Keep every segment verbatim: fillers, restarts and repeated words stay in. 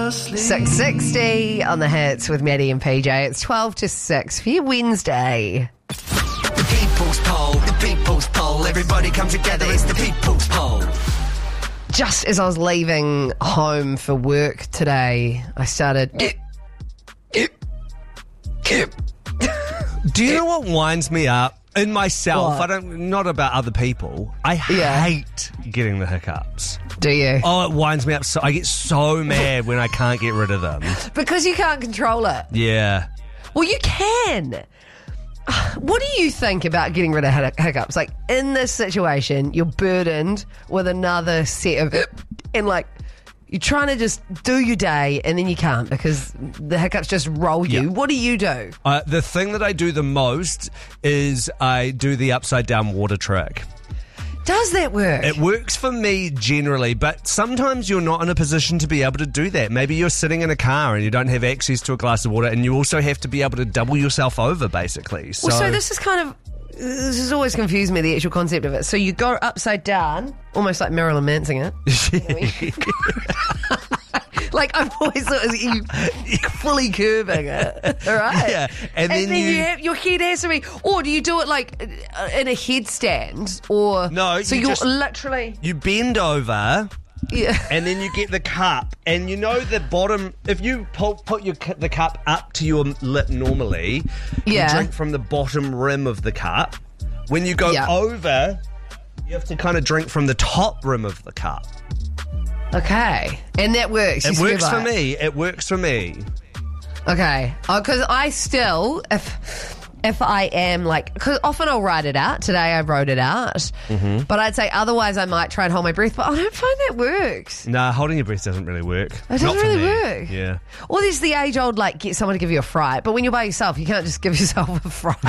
asleep. six sixty on the hits with Maddie and P J. It's twelve to six for your Wednesday. The people's poll, the people's poll. Everybody come together, it's the people's poll. Just as I was leaving home for work today, I started... Do you know what winds me up? In myself, What? I don't. Not about other people. I Yeah. hate getting the hiccups. Do you? Oh, it winds me up. So I get so mad when I can't get rid of them. Because you can't control it. Yeah. Well, you can. What do you think about getting rid of hic- hiccups? Like, in this situation, you're burdened with another set of... And, like, you're trying to just do your day and then you can't because the hiccups just roll you. Yeah. What do you do? Uh, the thing that I do the most is I do the upside down water trick. Does that work? It works for me generally, but sometimes you're not in a position to be able to do that. Maybe you're sitting in a car and you don't have access to a glass of water, and you also have to be able to double yourself over, basically. So, Well, so this is kind of... This has always confused me, the actual concept of it. So you go upside down, almost like Marilyn Mansing it. Like, I've always thought it was you fully curving it. All right? Yeah, and then then you- have, your head has to be... Or do you do it, like, uh, in a headstand? Or... No, So you you're just- literally... you bend over... Yeah. And then you get the cup, and you know the bottom. If you pull, put your cu- the cup up to your lip normally, Yeah. you drink from the bottom rim of the cup. When you go Yeah. over, you have to kind of drink from the top rim of the cup. Okay. And that works. It You works swear for by it. me. It works for me. Okay. Because I still, if if I am like, because often I'll write it out. Today I wrote it out. Mm-hmm. But I'd say otherwise I might try and hold my breath. But I don't find that works. Nah, holding your breath doesn't really work. It Not doesn't for really me. work. Yeah. Or there's the age old, like, get someone to give you a fright. But when you're by yourself, you can't just give yourself a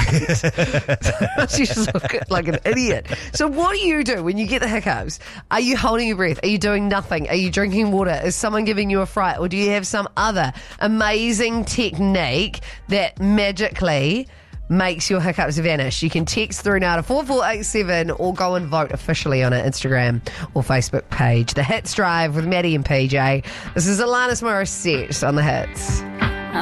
fright. You just look like an idiot. So what do you do when you get the hiccups? Are you holding your breath? Are you doing nothing? Are you drinking water? Is someone giving you a fright? Or do you have some other amazing technique that magically makes your hiccups vanish? You can text through now to four four eight seven or go and vote officially on our Instagram or Facebook page. The Hits Drive with Maddie and P J. This is Alanis Morissette on the Hits.